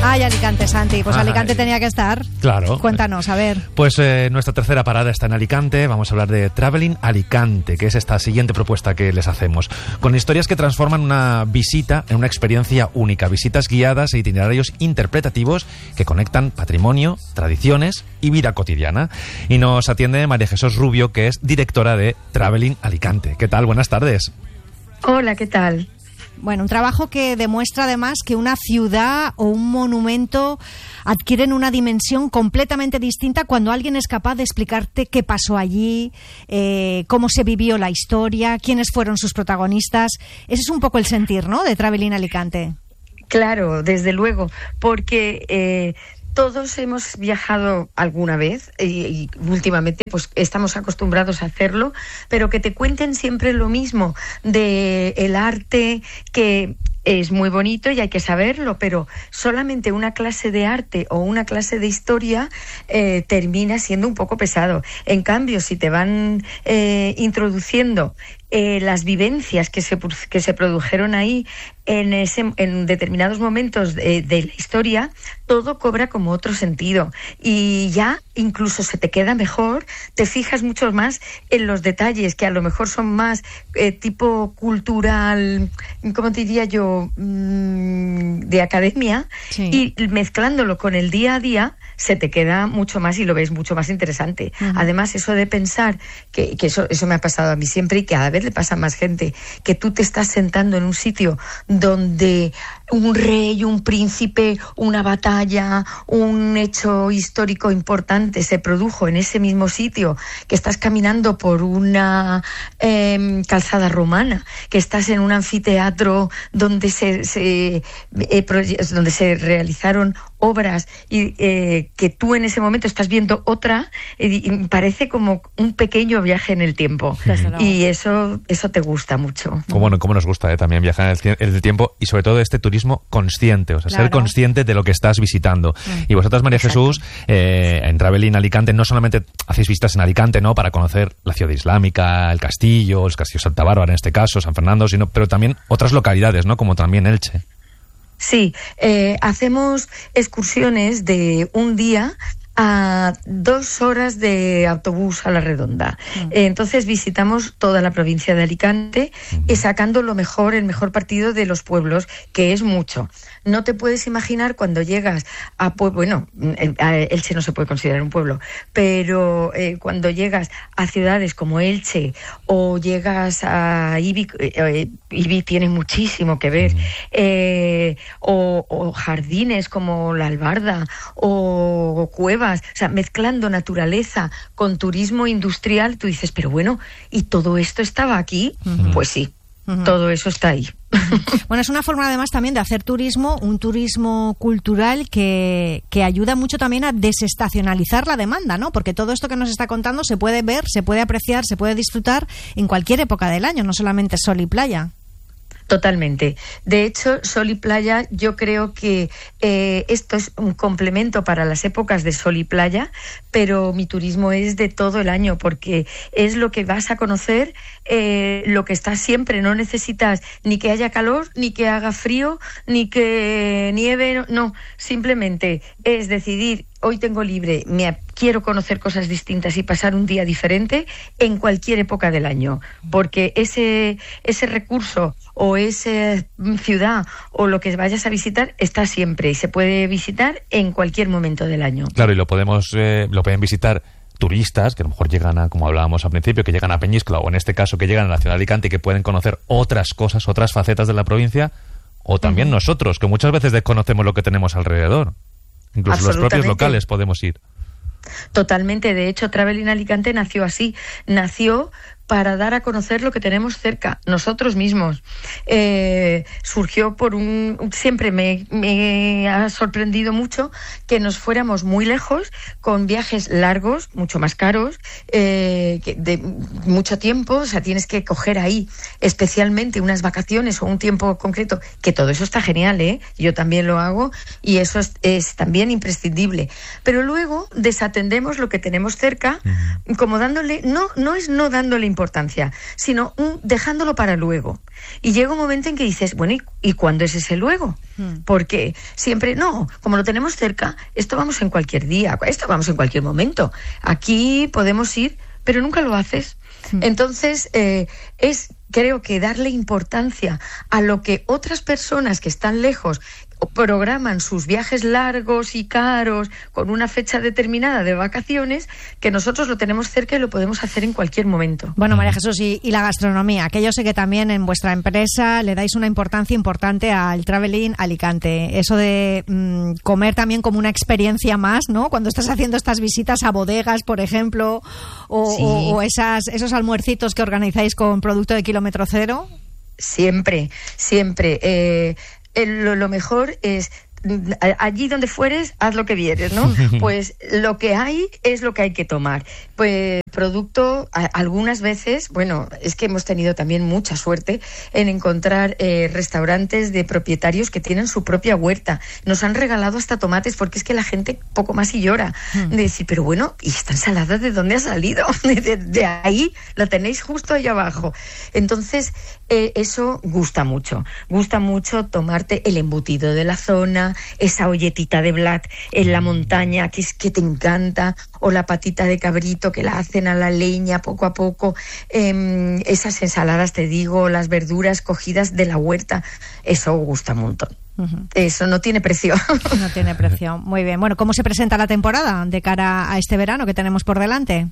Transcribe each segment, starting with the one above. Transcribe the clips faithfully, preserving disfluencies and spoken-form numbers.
Ay, Alicante, Santi. Pues Ay. Alicante tenía que estar. Claro. Cuéntanos, a ver. Pues eh, nuestra tercera parada está en Alicante. Vamos a hablar de Traveling Alicante, que es esta siguiente propuesta que les hacemos. Con historias que transforman una visita en una experiencia única. Visitas guiadas e itinerarios interpretativos que conectan patrimonio, tradiciones y vida cotidiana. Y nos atiende María Jesús Rubio, que es directora de Traveling Alicante. ¿Qué tal? Buenas tardes. Hola, ¿qué tal? Bueno, un trabajo que demuestra además que una ciudad o un monumento adquieren una dimensión completamente distinta cuando alguien es capaz de explicarte qué pasó allí, eh, cómo se vivió la historia, quiénes fueron sus protagonistas. Ese es un poco el sentir, ¿no?, de Traveling Alicante. Claro, desde luego, porque eh, todos hemos viajado alguna vez y, y últimamente pues estamos acostumbrados a hacerlo, pero que te cuenten siempre lo mismo de el arte, que es muy bonito y hay que saberlo, pero solamente una clase de arte o una clase de historia eh, termina siendo un poco pesado. En cambio, si te van eh, introduciendo eh, las vivencias que se, que se produjeron ahí en, ese, en determinados momentos de, de la historia, todo cobra como otro sentido y ya incluso se te queda mejor, te fijas mucho más en los detalles que a lo mejor son más eh, tipo cultural, ¿cómo te diría yo?, mm, de academia, sí. Y mezclándolo con el día a día se te queda mucho más y lo ves mucho más interesante. Uh-huh. Además, eso de pensar, que, que eso, eso me ha pasado a mí siempre y cada vez le pasa a más gente, que tú te estás sentando en un sitio donde un rey, un príncipe, una batalla, un hecho histórico importante se produjo en ese mismo sitio, que estás caminando por una eh, calzada romana, que estás en un anfiteatro donde se, se eh, proye- donde se realizaron obras y eh, que tú en ese momento estás viendo otra, eh, y parece como un pequeño viaje en el tiempo. Uh-huh. Y eso eso te gusta mucho. Cómo, cómo nos gusta, ¿eh? También viajar en el, en el tiempo y sobre todo este turismo consciente, o sea, claro, ser consciente de lo que estás visitando. Uh-huh. Y vosotras, María Exacto. Jesús, eh, en Traveling Alicante no solamente hacéis visitas en Alicante, ¿no?, para conocer la ciudad islámica, el castillo, el castillo Santa Bárbara en este caso, San Fernando, sino pero también otras localidades, ¿no?, como también Elche. Sí, eh, hacemos excursiones de un día a dos horas de autobús a la redonda. Uh-huh. Eh, entonces visitamos toda la provincia de Alicante, uh-huh, y sacando lo mejor, el mejor partido de los pueblos, que es mucho. No te puedes imaginar cuando llegas a pueblo, bueno, Elche no se puede considerar un pueblo, pero eh, cuando llegas a ciudades como Elche o llegas a Ibi, eh, Ibi tiene muchísimo que ver, uh-huh, eh, o, o jardines como la Albarda o cuevas, o sea, mezclando naturaleza con turismo industrial, tú dices, pero bueno, ¿y todo esto estaba aquí? Uh-huh. Pues sí, uh-huh, todo eso está ahí. Bueno, es una forma además también de hacer turismo, un turismo cultural que, que ayuda mucho también a desestacionalizar la demanda, ¿no? Porque todo esto que nos está contando se puede ver, se puede apreciar, se puede disfrutar en cualquier época del año, no solamente sol y playa. Totalmente. De hecho, sol y playa, yo creo que eh, esto es un complemento para las épocas de sol y playa, pero mi turismo es de todo el año, porque es lo que vas a conocer, eh, lo que está siempre. No necesitas ni que haya calor, ni que haga frío, ni que nieve, no, simplemente es decidir, hoy tengo libre, me quiero conocer cosas distintas y pasar un día diferente en cualquier época del año, porque ese ese recurso o esa ciudad o lo que vayas a visitar está siempre y se puede visitar en cualquier momento del año. Claro, y lo podemos eh, lo pueden visitar turistas que a lo mejor llegan a, como hablábamos al principio, que llegan a Peñíscola o en este caso que llegan a la ciudad de Alicante y que pueden conocer otras cosas, otras facetas de la provincia, o también uh-huh, nosotros, que muchas veces desconocemos lo que tenemos alrededor. Incluso los propios locales podemos ir. Totalmente. De hecho, Traveling Alicante nació así. Nació para dar a conocer lo que tenemos cerca, nosotros mismos. Eh, surgió por un... Siempre me, me ha sorprendido mucho que nos fuéramos muy lejos, con viajes largos, mucho más caros, eh, de mucho tiempo. O sea, tienes que coger ahí especialmente unas vacaciones o un tiempo concreto, que todo eso está genial, ¿eh? Yo también lo hago y eso es, es también imprescindible. Pero luego desatendemos lo que tenemos cerca, uh-huh, como dándole... No, no es no dándole importancia, importancia, sino un, dejándolo para luego. Y llega un momento en que dices, bueno, ¿y, ¿y cuándo es ese luego? Mm. Porque siempre, no, como lo tenemos cerca, esto vamos en cualquier día, esto vamos en cualquier momento. Aquí podemos ir, pero nunca lo haces. Mm. Entonces, eh, es, creo que darle importancia a lo que otras personas que están lejos programan sus viajes largos y caros con una fecha determinada de vacaciones, que nosotros lo tenemos cerca y lo podemos hacer en cualquier momento. Bueno, María Jesús, y, y la gastronomía, que yo sé que también en vuestra empresa le dais una importancia importante al Traveling Alicante. Eso de mmm, comer también como una experiencia más, ¿no? Cuando estás haciendo estas visitas a bodegas, por ejemplo, o, sí. o, o esas, esos almuercitos que organizáis con producto de kilómetro cero. Siempre, siempre. Eh, Lo, lo mejor es, allí donde fueres, haz lo que vieres, ¿no? Pues lo que hay es lo que hay que tomar. Pues producto, a, algunas veces, bueno, es que hemos tenido también mucha suerte en encontrar eh, restaurantes de propietarios que tienen su propia huerta. Nos han regalado hasta tomates, porque es que la gente poco más y llora. Mm. De decir, pero bueno, ¿y esta ensalada de dónde ha salido? De, de, de ahí, la tenéis justo ahí abajo. Entonces, eh, eso gusta mucho. Gusta mucho tomarte el embutido de la zona, esa olletita de blat en la montaña que es que te encanta, o la patita de cabrito que la hacen a la leña poco a poco, eh, esas ensaladas, te digo, las verduras cogidas de la huerta, eso gusta un montón. Uh-huh. Eso no tiene precio. No tiene precio. Muy bien. Bueno, ¿cómo se presenta la temporada de cara a este verano que tenemos por delante?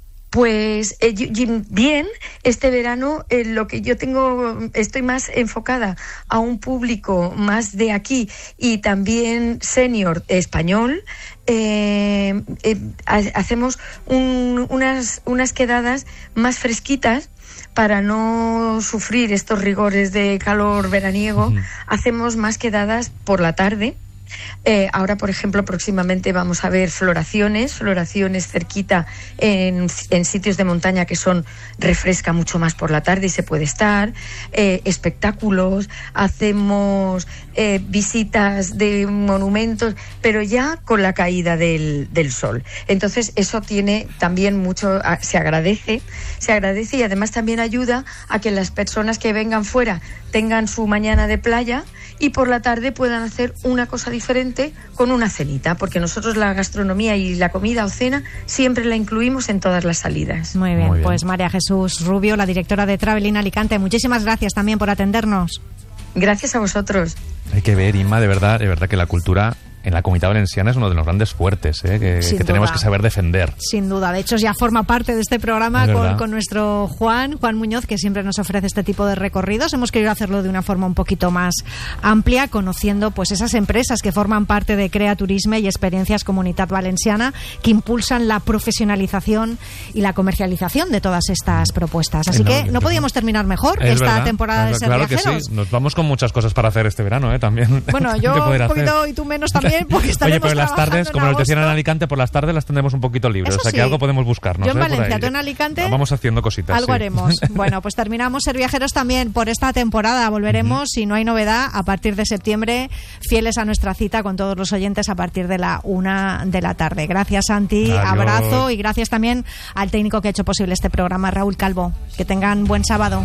Pues eh, bien, este verano eh, lo que yo tengo, estoy más enfocada a un público más de aquí y también senior español. Eh, eh, hacemos un, unas, unas quedadas más fresquitas para no sufrir estos rigores de calor veraniego. Uh-huh. Hacemos más quedadas por la tarde. Eh, ahora, por ejemplo, próximamente vamos a ver floraciones, floraciones cerquita en, en sitios de montaña que son, refresca mucho más por la tarde y se puede estar, eh, espectáculos, hacemos eh, visitas de monumentos, pero ya con la caída del, del sol. Entonces eso tiene también mucho, se agradece, se agradece y además también ayuda a que las personas que vengan fuera tengan su mañana de playa y por la tarde puedan hacer una cosa diferente con una cenita, porque nosotros la gastronomía y la comida o cena siempre la incluimos en todas las salidas. Muy bien, Muy bien. Pues María Jesús Rubio, la directora de Traveling Alicante, muchísimas gracias también por atendernos. Gracias a vosotros. Hay que ver, Inma, de verdad, de verdad que la cultura en la Comunidad Valenciana es uno de los grandes fuertes, ¿eh? que, que tenemos que saber defender. Sin duda, de hecho ya forma parte de este programa con, con nuestro Juan, Juan Muñoz, que siempre nos ofrece este tipo de recorridos. Hemos querido hacerlo de una forma un poquito más amplia, conociendo pues esas empresas que forman parte de Crea Turisme y Experiencias Comunitat Valenciana, que impulsan la profesionalización y la comercialización de todas estas propuestas. Así no, que no podíamos terminar mejor es esta verdad, temporada de Ser Claro Viajeros. Que sí, nos vamos con muchas cosas para hacer este verano, ¿eh? También. Bueno, yo un poquito hacer. Y tú menos también. Oye, pero las tardes, como nos decían en Alicante, por las tardes las tendremos un poquito libres. Eso o sea que sí. Algo podemos buscarnos. Yo en ¿eh? Valencia, tú en Alicante. Vamos haciendo cositas. Algo sí. haremos. Bueno, pues terminamos Ser Viajeros también por esta temporada. Volveremos, uh-huh. si no hay novedad, a partir de septiembre, fieles a nuestra cita con todos los oyentes a partir de la una de la tarde. Gracias, Santi. Adiós. Abrazo y gracias también al técnico que ha hecho posible este programa, Raúl Calvo. Que tengan buen sábado.